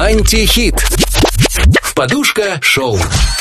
Антихит. Подушка шоу.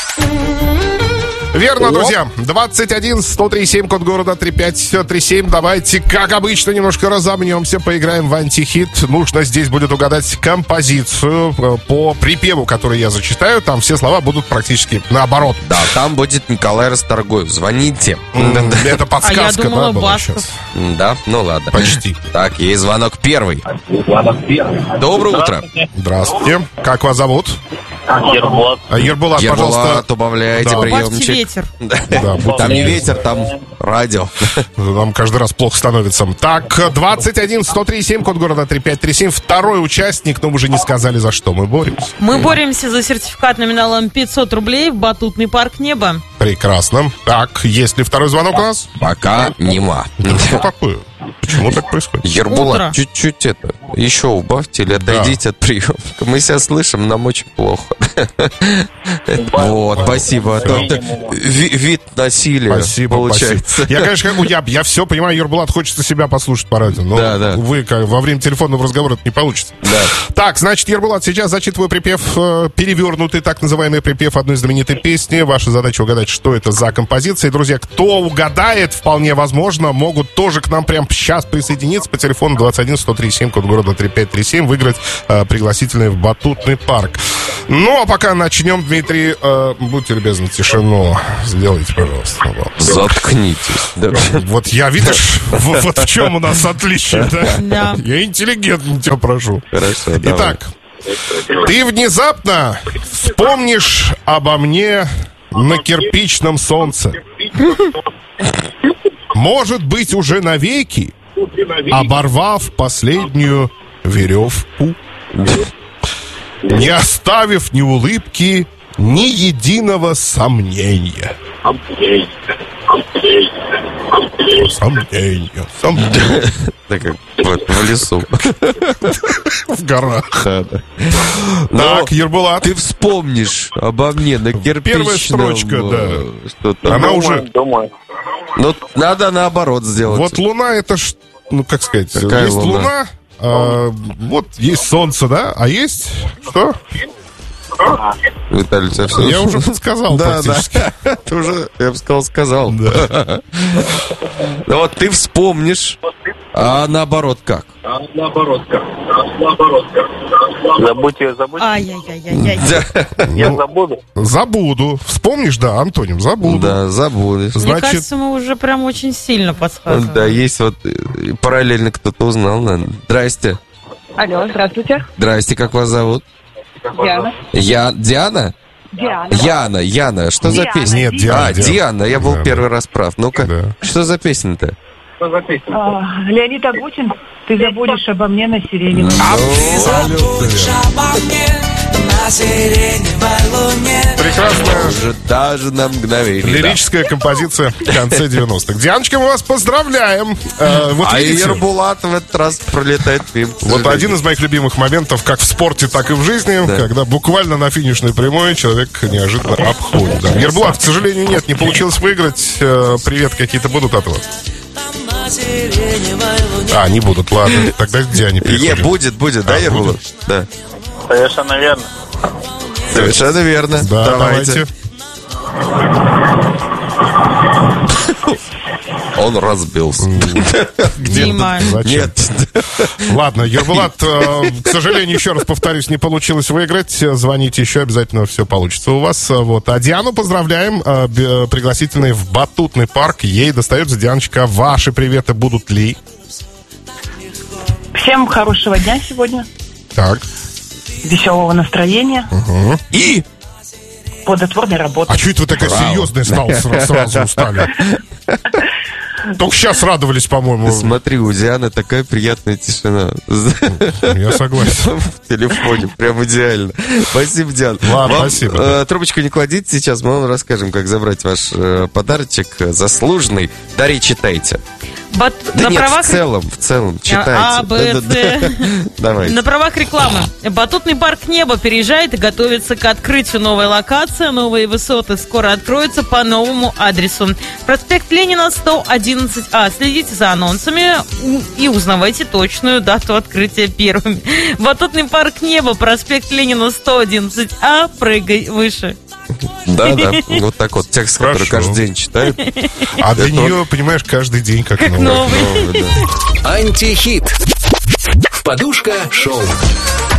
Верно, друзья. 21-103-7, код города 3537. Давайте, как обычно, немножко разомнемся, поиграем в антихит. Нужно здесь будет угадать композицию по припеву, который я зачитаю. Там все слова будут практически наоборот. Да, там будет Николай Расторгуев. Звоните. Это подсказка, я думала, да, была Басков. сейчас? Да, ну ладно. Почти. Так, есть звонок первый. Доброе утро. Здравствуйте. Как вас зовут? Ербулат. Ербулат, пожалуйста. Ербулат, убавляйте Да. Убавьте приемчик. ветер. Да, будьте Там не любезны. ветер, там радио. Нам каждый раз плохо становится. Так, 21-103-7, код города 3537. Второй участник, но мы уже не сказали, за что мы боремся. Мы боремся за сертификат номиналом 500 рублей в батутный парк «Небо». Прекрасно. Так, есть ли второй звонок у нас? Пока нема. Что такое? Почему так происходит? Утро. Ербулат, чуть-чуть еще убавьте или отойдите от приемника. Мы себя слышим, нам очень плохо. Вот, спасибо. А то вид насилия Спасибо, получается. спасибо. Я, конечно, я все понимаю, Ербулат, хочется себя послушать по радио, но, Да. увы, во время телефонного разговора это не получится. Да. Так, значит, Ербулат, сейчас зачитываю припев, перевернутый, так называемый припев одной знаменитой песни. Ваша задача угадать, что это за композиция. И, друзья, кто угадает, вполне возможно, могут тоже к нам прямо сейчас присоединиться по телефону 21-103-7, код города 3537, выиграть пригласительные в батутный парк. Ну, а пока начнем, Дмитрий, будьте любезны, тишину сделайте, пожалуйста. Вот. Заткнитесь. Да. Вот я, видишь, вот в чем у нас отличие, да? Да. Я интеллигентно тебя прошу. Хорошо, давай. Итак, ты внезапно вспомнишь обо мне на кирпичном солнце. Может быть, уже навеки, оборвав последнюю веревку, не оставив ни улыбки, ни единого сомнения. Сомнения. Так как вот в лесу. В горах. Но Так, Ербулат. ты вспомнишь обо мне на кирпичном... Первая строчка, да. Что-то. Она уже... Думаю. Ну, надо наоборот сделать. Вот луна это ж, ну как сказать, Какая есть луна? луна, вот есть солнце, да, а есть что? Виталий, у тебя все... Я уже подсказал Да, практически. да. Ты уже, я бы сказал. Да. Ну вот ты вспомнишь, а наоборот как? Забудьте. Ай-яй-яй-яй-яй. Я Ну, забуду. забуду. Вспомнишь, да, Антоним, забуду. Да, забудешь. Мне Значит, кажется, мы уже прям очень сильно подсказываем. Да, есть вот параллельно кто-то узнал, наверное. Здрасте. Алло, здравствуйте. Здрасте, как вас зовут? Диана. Диана? Диана. Яна, что за Диана. песня? Нет, Диана. Диана, я был Да, первый раз прав. Ну-ка, Да. что за песня-то? Леонид Агутин, ты забудешь обо мне на сиреневом. прекрасная Даже на мгновение. лирическая композиция в конце 90-х. Дианочка, мы вас поздравляем. Вот А видите, Ербулат в этот раз пролетает мимо. вот один из моих любимых моментов, как в спорте, так и в жизни, Да. когда буквально на финишной прямой человек неожиданно обходит. Да. Ербулат, к сожалению, нет, не получилось выиграть. Привет какие-то будут от вас? Не будут, ладно. Тогда где они переходим? Будет, да, Ербулат? Да. Совершенно верно. Совершенно верно. Да, давайте. Он разбился. Дима. Зачем? Нет. Ладно, Ербулат, к сожалению, еще раз повторюсь, не получилось выиграть. Звоните еще, обязательно все получится у вас. Вот. А Диану поздравляем. Пригласительные в батутный парк. Ей достается, Дианочка. Ваши приветы будут ли? Всем хорошего дня сегодня, Так. веселого настроения, И плодотворной работы. А что это вы такая серьезная сразу стали? Только сейчас радовались, по-моему. смотри, у Дианы такая приятная тишина. Я согласен. В телефоне, прям идеально. Спасибо, Диана. Ладно, Вам, спасибо. трубочку не кладите сейчас, мы вам расскажем, как забрать ваш подарочек заслуженный. Дарья, читайте. Да На нет, правах... в целом, читайте. А, Б, С. Давайте. На правах рекламы. Батутный парк «Небо» переезжает и готовится к открытию новой локации. Новые высоты скоро откроются по новому адресу. Проспект Ленина, 111А. Следите за анонсами и узнавайте точную дату открытия первыми. Батутный парк «Небо», проспект Ленина, 111А. Прыгай выше. Да, вот так вот. Текст, который каждый день читает. А для нее, понимаешь, каждый день как новый. Новый. Антихит. Подушка шоу.